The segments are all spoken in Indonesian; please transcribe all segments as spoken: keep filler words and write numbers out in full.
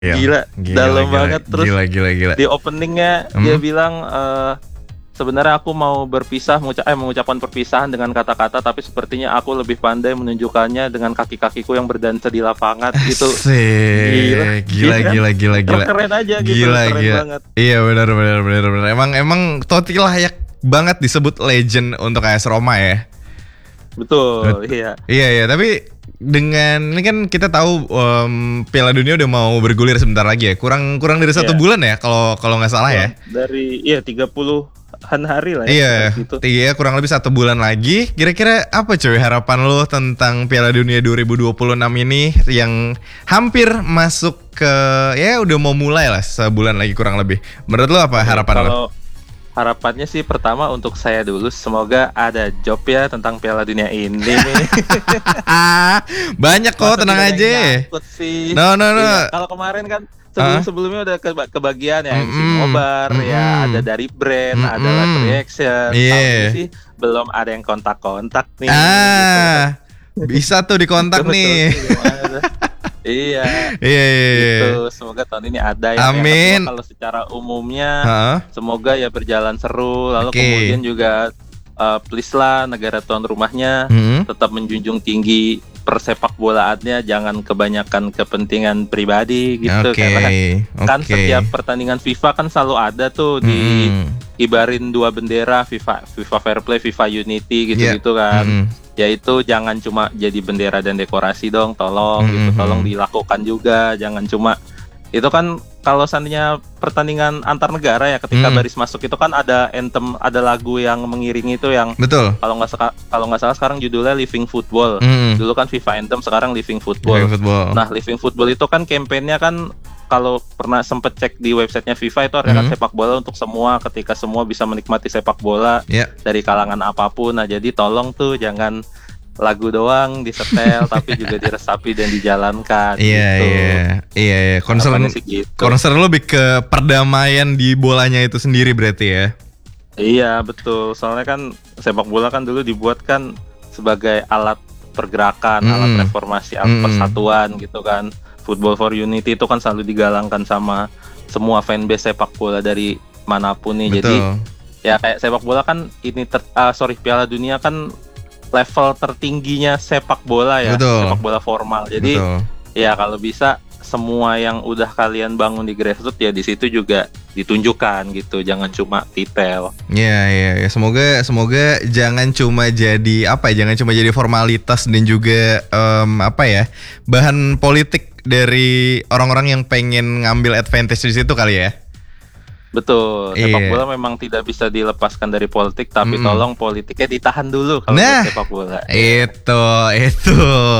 Gila, gila dalam gila, banget. Terus gila, gila, gila. di openingnya Hmm. dia bilang uh, sebenarnya aku mau berpisah, mengucap, eh, mengucapkan perpisahan dengan kata-kata, tapi sepertinya aku lebih pandai menunjukkannya dengan kaki-kakiku yang berdansa di lapangan. Gitu. Asik. Gila, kan? gila, gila, gila. Keren aja gitu, Gila, keren gila. banget. Iya, benar, benar, benar, benar. Emang, emang Totti layak banget disebut legend untuk A S Roma ya. Betul, Bet- iya. Iya, iya. Tapi dengan ini kan kita tahu um, Piala Dunia udah mau bergulir sebentar lagi ya. Kurang, kurang dari satu Iya. bulan ya, kalau kalau nggak salah ya. Dari iya tiga puluhan hari lah ya. Iya, Gitu. iya kurang lebih satu bulan lagi. Kira-kira apa cuy harapan lo tentang Piala Dunia dua ribu dua puluh enam ini yang hampir masuk ke ya udah mau mulai lah sebulan lagi kurang lebih. Menurut lo apa harapan lo? Kalau harapannya sih pertama untuk saya dulu, semoga ada job ya tentang Piala Dunia ini nih. Banyak kok, Masa tenang tidak ada aja. yang nyangkut sih. No, no, no. Iya, kalau kemarin kan sebelum sebelumnya udah ke kebagian ya M C nobar, Mm-mm. ya ada dari brand, ada Mm-mm. live reaction. Iya. Tahun ini sih belum ada yang kontak-kontak nih. Ah, bisa tuh dikontak Betul, nih. betul, gimana? Iya. Iya, iya, iya. Gitu, semoga tahun ini ada ya. Amin. Yang kedua, kalau secara umumnya Heeh. semoga ya berjalan seru. Lalu Oke. kemudian juga uh, please lah negara tuan rumahnya Hmm. tetap menjunjung tinggi persepak bolaannya, jangan kebanyakan kepentingan pribadi gitu. Oke, Karena kan oke. setiap pertandingan FIFA kan selalu ada tuh di Mm-mm. ibarin dua bendera, FIFA FIFA Fair Play, FIFA Unity gitu-gitu Iya. kan. Mm-mm. Yaitu jangan cuma jadi bendera dan dekorasi dong, tolong gitu, Mhm. tolong dilakukan juga, jangan cuma itu kan kalau seandainya pertandingan antar negara ya, ketika Hmm. baris masuk itu kan ada anthem, ada lagu yang mengiringi itu yang Betul. kalau nggak seka- kalau nggak salah sekarang judulnya Living Football. Mm. Dulu kan FIFA Anthem, sekarang Living Football. Living football. Nah, Living Football itu kan kampanyenya kan kalau pernah sempet cek di websitenya FIFA itu artinya kan Hmm. sepak bola untuk semua, ketika semua bisa menikmati sepak bola Ya. dari kalangan apapun. Nah, jadi tolong tuh jangan lagu doang disetel tapi juga diresapi dan dijalankan. Iya, gitu. iya, iya, iya. Concern, Harapannya sih gitu. concern lo lebih ke perdamaian di bolanya itu sendiri berarti ya. Iya, betul. Soalnya kan sepak bola kan dulu dibuat kan sebagai alat pergerakan, Mm. alat reformasi, alat Mm. persatuan gitu kan. Football for Unity itu kan selalu digalangkan sama semua fanbase sepak bola dari manapun nih. Jadi Betul. ya kayak sepak bola kan ini ter, ah, sorry Piala Dunia kan level tertingginya sepak bola ya, Betul. sepak bola formal. Jadi Betul. ya kalau bisa semua yang udah kalian bangun di grassroots ya di situ juga ditunjukkan gitu, jangan cuma titel. Iya, iya, iya. Semoga, semoga jangan cuma jadi apa ya, jangan cuma jadi formalitas dan juga em, apa ya, bahan politik dari orang-orang yang pengen ngambil advantage di situ kali ya. Betul, sepak Iya. bola memang tidak bisa dilepaskan dari politik, tapi Mm. tolong politiknya ditahan dulu kalau Nah, buat sepak bola. Itu, itu.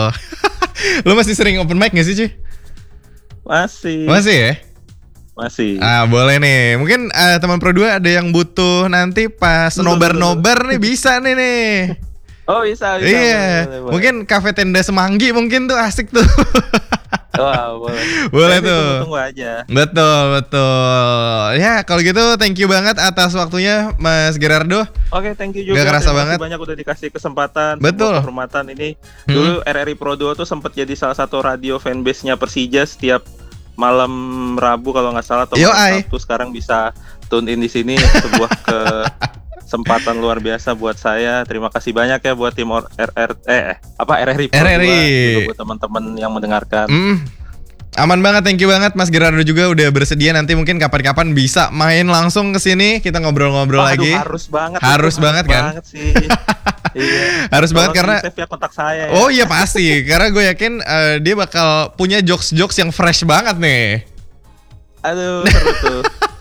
Lo masih sering open mic gak sih, Cuy? Masih, Masih ya? masih. Ah, boleh nih. Mungkin eh, teman Pro dua ada yang butuh nanti pas Betul, nobar-nobar nih bisa nih nih. Oh bisa, bisa. Iya. boleh, boleh, boleh. Mungkin kafe tenda Semanggi mungkin tuh asik tuh. Wah, boleh. Boleh Tapi tuh. Tunggu aja. Betul, betul. Ya, kalau gitu thank you banget atas waktunya Mas Gerardo. Oke, thank you juga. Gak kerasa Terima kasih banget. banyak udah dikasih kesempatan. Betul. Sebuah kehormatan ini. Hmm. Dulu R R I Pro dua tuh sempat jadi salah satu radio fanbase-nya Persija setiap malam Rabu kalau nggak salah, atau Yo, malam ai. Sabtu. Sekarang bisa tune in di sini, sebuah kesempatan luar biasa buat saya. Terima kasih banyak ya buat tim R R eh apa R R I Pro R R I. dua, juga buat teman-teman yang mendengarkan. Mm. Aman banget, thank you banget Mas Gerardo juga udah bersedia, nanti mungkin kapan-kapan bisa main langsung ke sini, kita ngobrol-ngobrol Waduh, lagi. harus banget. Harus itu, banget kan? banget sih. Iya. Harus banget Tolong karena di-save ya kontak saya ya. oh iya pasti, karena gue yakin eh, dia bakal punya jokes-jokes yang fresh banget nih. Aduh, seru tuh.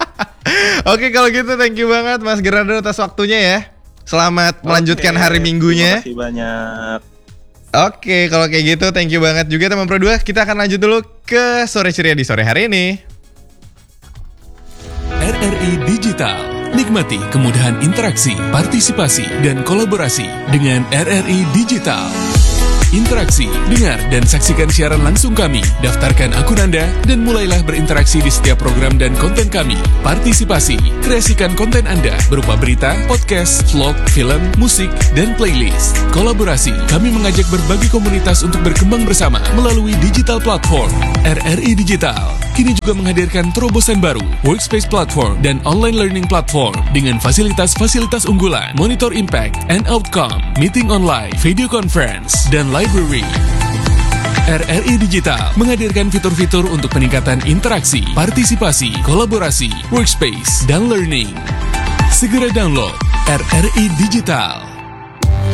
Oke kalau gitu thank you banget Mas Gerardo atas waktunya ya. Selamat melanjutkan Oke, hari Minggunya. Terima kasih banyak. Oke, kalau kayak gitu thank you banget juga teman Pro dua. Kita akan lanjut dulu ke Sore Ceria di sore hari ini. R R I Digital. Nikmati kemudahan interaksi, partisipasi, dan kolaborasi dengan R R I Digital. Interaksi, dengar dan saksikan siaran langsung kami. Daftarkan akun Anda dan mulailah berinteraksi di setiap program dan konten kami. Partisipasi, kreasikan konten Anda berupa berita, podcast, vlog, film, musik, dan playlist. Kolaborasi, kami mengajak berbagai komunitas untuk berkembang bersama melalui digital platform. R R I Digital kini juga menghadirkan terobosan baru, workspace platform dan online learning platform dengan fasilitas-fasilitas unggulan, monitor impact and outcome, meeting online, video conference, dan library. R R I Digital menghadirkan fitur-fitur untuk peningkatan interaksi, partisipasi, kolaborasi, workspace, dan learning. Segera download R R I Digital.